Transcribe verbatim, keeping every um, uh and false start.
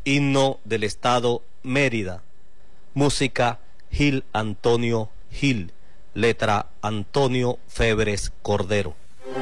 himno del estado Mérida, música Gil Antonio Gil, letra Antonio Febres Cordero.